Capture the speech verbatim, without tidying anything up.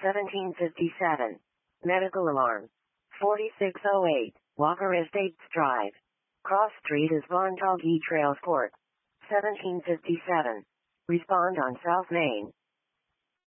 seventeen fifty-seven. Medical alarm. forty-six oh eight. Walker Estates Drive. Cross Street is Montague Trails Court. seventeen fifty-seven. Respond on South Main.